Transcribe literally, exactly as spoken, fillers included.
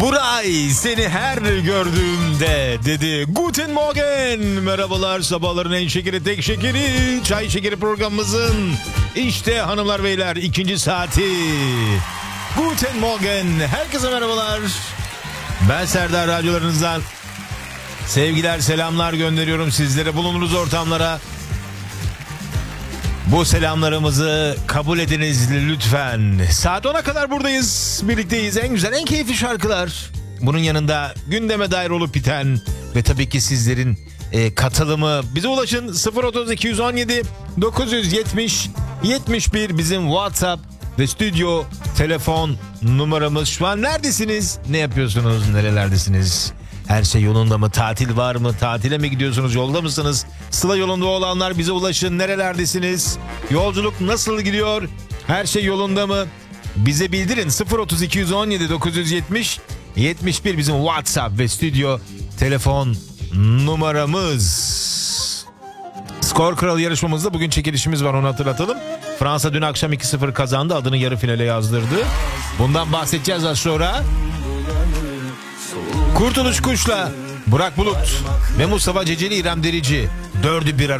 Buray seni her gördüğümde dedi. Guten Morgen. Merhabalar, sabahların en şekeri tek şekeri çay şekeri programımızın işte hanımlar beyler ikinci saati. Guten Morgen. Herkese merhabalar. Ben Serdar, radyolarınızdan sevgiler selamlar gönderiyorum sizlere, bulunduğunuz ortamlara. Bu selamlarımızı kabul ediniz lütfen. Saat ona kadar buradayız, birlikteyiz. En güzel, en keyifli şarkılar. Bunun yanında gündeme dair olup biten ve tabii ki sizlerin e, katılımı. Bize ulaşın. Sıfır otuz iki yüz on yedi dokuz yüz yetmiş yetmiş bir bizim WhatsApp ve stüdyo telefon numaramız. Şu an neredesiniz? Ne yapıyorsunuz? Nerelerdesiniz? Her şey yolunda mı? Tatil var mı? Tatile mi gidiyorsunuz? Yolda mısınız? Sıla yolunda olanlar bize ulaşın. Nerelerdesiniz? Yolculuk nasıl gidiyor? Her şey yolunda mı? Bize bildirin. Sıfır otuz iki yüz on yedi dokuz yüz yetmiş yetmiş bir bizim WhatsApp ve stüdyo telefon numaramız. Skor Kralı yarışmamızda bugün çekilişimiz var, onu hatırlatalım. Fransa dün akşam iki sıfır kazandı. Adını yarı finale yazdırdı. Bundan bahsedeceğiz az sonra. Kurtuluş Kuş'la Burak Bulut ve Mustafa Ceceli, İrem Derici dördü bir arada.